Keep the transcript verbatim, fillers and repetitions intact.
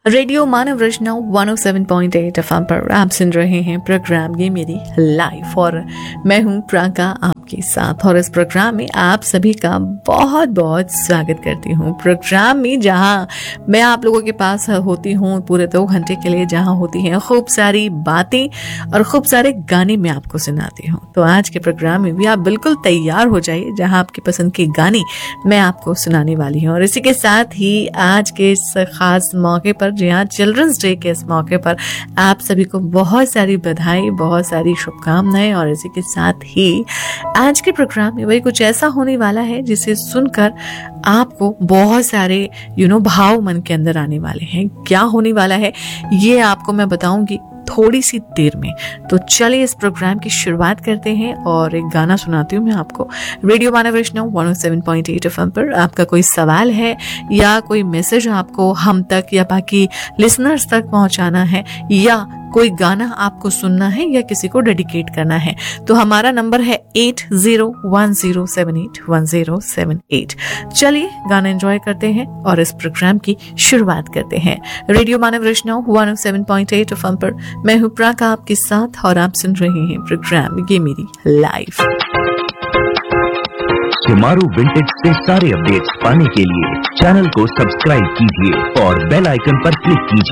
Radio मानव रचना one O seven point eight F M पर आप सुन रहे हैं प्रोग्राम ये मेरी लाइफ और मैं हूं प्राका आपके साथ। और इस प्रोग्राम में आप सभी का बहुत बहुत स्वागत करती हूं। प्रोग्राम में जहां मैं आप लोगों के पास होती हूं पूरे दो घंटे के लिए, जहां होती हैं खूब सारी बातें और खूब सारे गाने मैं आपको सुनाती हूं। तो आज के प्रोग्राम में भी आप बिल्कुल तैयार हो जाइए, जहां आपकी पसंद के गाने मैं आपको सुनाने वाली हूँ। और इसी के साथ ही आज के इस खास मौके पर, जी हाँ, चिल्ड्रंस डे के इस मौके पर आप सभी को बहुत सारी बधाई, बहुत सारी शुभकामनाएं। और इसी के साथ ही आज के प्रोग्राम में वही कुछ ऐसा होने वाला है जिसे सुनकर आपको बहुत सारे यू नो भाव मन के अंदर आने वाले हैं। क्या होने वाला है ये आपको मैं बताऊंगी थोड़ी सी देर में। तो चलिए इस प्रोग्राम की शुरुआत करते हैं और एक गाना सुनाती हूँ मैं आपको। रेडियो मानव रचना one O seven point eight F M पर आपका कोई सवाल है या कोई मैसेज आपको हम तक या बाकी लिसनर्स तक पहुंचाना है या कोई गाना आपको सुनना है या किसी को डेडिकेट करना है, तो हमारा नंबर है eight zero one zero seven eight one zero seven eight. चलिए गाना एंजॉय करते हैं और इस प्रोग्राम की शुरुआत करते हैं। रेडियो मानव रचना one O seven point eight F M पर मैं हूँ प्राका आपके साथ और आप सुन रहे हैं प्रोग्राम ये मेरी लाइफ। शिमारू विंटेज से सारे अपडेट्स पाने के लिए चैनल को सब्सक्राइब कीजिए और बेल आइकन पर क्लिक कीजिए।